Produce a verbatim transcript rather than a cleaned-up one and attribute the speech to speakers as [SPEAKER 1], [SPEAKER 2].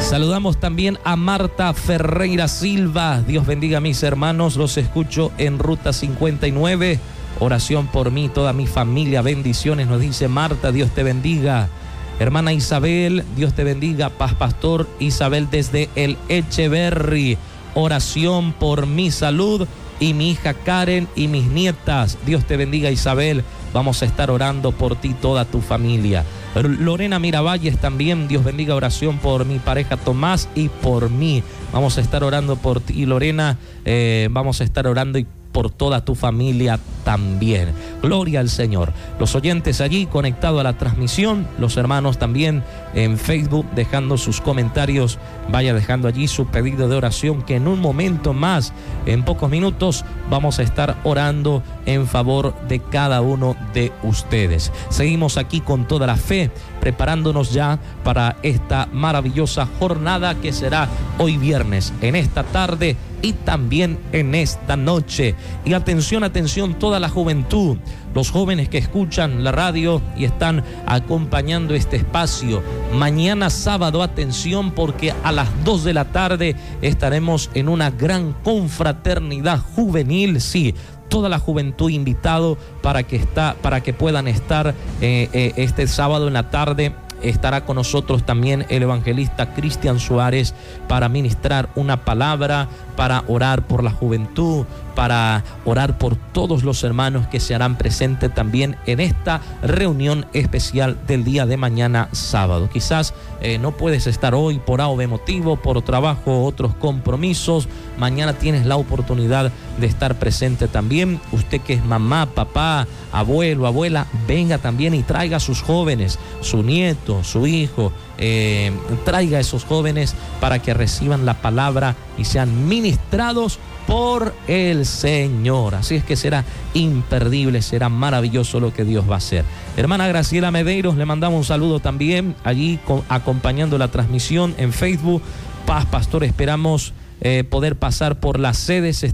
[SPEAKER 1] Saludamos también a Marta Ferreira Silva. Dios bendiga a mis hermanos, los escucho en Ruta cincuenta y nueve. Oración por mí, toda mi familia, bendiciones, nos dice Marta, Dios te bendiga. Hermana Isabel, Dios te bendiga. Paz Pastor Isabel desde el Echeverry. Oración por mi salud y mi hija Karen y mis nietas. Dios te bendiga, Isabel. Vamos a estar orando por ti, toda tu familia. Lorena Miravalles también, Dios bendiga, oración por mi pareja Tomás y por mí. Vamos a estar orando por ti, Lorena. Eh, vamos a estar orando y por toda tu familia también. Gloria al Señor. Los oyentes allí conectados a la transmisión, los hermanos también en Facebook dejando sus comentarios, vaya dejando allí su pedido de oración, que en un momento más, en pocos minutos, vamos a estar orando en favor de cada uno de ustedes. Seguimos aquí con toda la fe, preparándonos ya para esta maravillosa jornada que será hoy viernes, en esta tarde y también en esta noche. Y atención, atención, toda la juventud, los jóvenes que escuchan la radio y están acompañando este espacio. Mañana sábado, atención, porque a las dos de la tarde estaremos en una gran confraternidad juvenil, sí, toda la juventud invitado para que, está, para que puedan estar eh, eh, este sábado en la tarde. Estará con nosotros también el evangelista Cristian Suárez para ministrar una palabra, para orar por la juventud, para orar por todos los hermanos que se harán presentes también en esta reunión especial del día de mañana sábado. Quizás eh, no puedes estar hoy por A o B motivo, por trabajo o otros compromisos. Mañana tienes la oportunidad de estar presente también. Usted que es mamá, papá, abuelo, abuela, venga también y traiga a sus jóvenes, su nieto, su hijo, eh, traiga a esos jóvenes para que reciban la palabra y sean ministrados por el Señor. Así es que será imperdible, será maravilloso lo que Dios va a hacer. Hermana Graciela Medeiros, le mandamos un saludo también allí con, acompañando la transmisión en Facebook. Paz Pastor, esperamos eh, poder pasar por las sedes